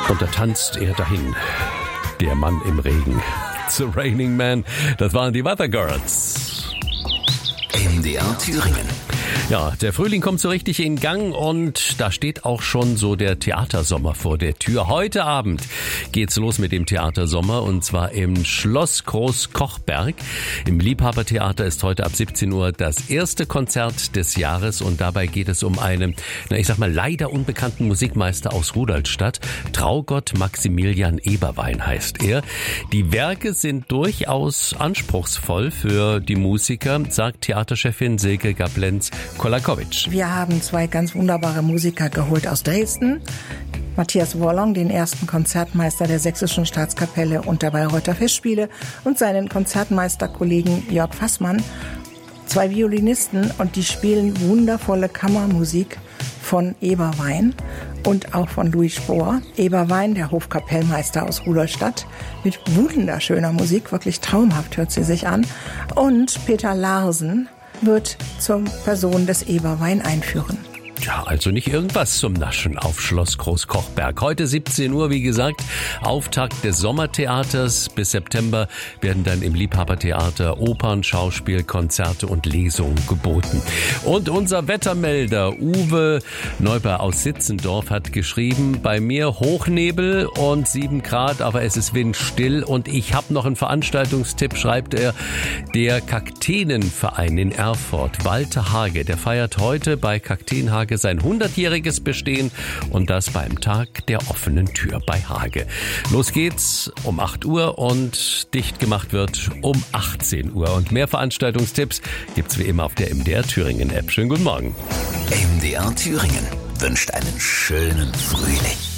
Und da tanzt er dahin, der Mann im Regen. The Raining Man, das waren die Weather Girls. MDR Thüringen. Ja, der Frühling kommt so richtig in Gang und da steht auch schon so der Theatersommer vor der Tür. Heute Abend geht's los mit dem Theatersommer und zwar im Schloss Großkochberg. Im Liebhabertheater ist heute ab 17 Uhr das erste Konzert des Jahres und dabei geht es um einen, leider unbekannten Musikmeister aus Rudolstadt. Traugott Maximilian Eberwein heißt er. Die Werke sind durchaus anspruchsvoll für die Musiker, sagt Theaterchefin Silke Gablenz-Kolakowitsch. Wir haben zwei ganz wunderbare Musiker geholt aus Dresden. Matthias Wollong, den ersten Konzertmeister der Sächsischen Staatskapelle und der Bayreuther Festspiele, und seinen Konzertmeisterkollegen Jörg Fassmann. Zwei Violinisten und die spielen wundervolle Kammermusik von Eberwein und auch von Louis Spohr. Eberwein, der Hofkapellmeister aus Rudolstadt, mit wunderschöner Musik, wirklich traumhaft hört sie sich an. Und Peter Larsen wird zur Person des Eberwein einführen. Ja, also nicht irgendwas zum Naschen auf Schloss Großkochberg. Heute 17 Uhr, wie gesagt, Auftakt des Sommertheaters. Bis September werden dann im Liebhabertheater Opern, Schauspiel, Konzerte und Lesungen geboten. Und unser Wettermelder Uwe Neuber aus Sitzendorf hat geschrieben, bei mir Hochnebel und 7 Grad, aber es ist windstill. Und ich habe noch einen Veranstaltungstipp, schreibt er. Der Kakteenverein in Erfurt, Walter Hage, der feiert heute bei Kakteenhage sein 100-jähriges Bestehen und das beim Tag der offenen Tür bei Hage. Los geht's um 8 Uhr und dicht gemacht wird um 18 Uhr. Und mehr Veranstaltungstipps gibt's wie immer auf der MDR Thüringen App. Schönen guten Morgen. MDR Thüringen wünscht einen schönen Frühling.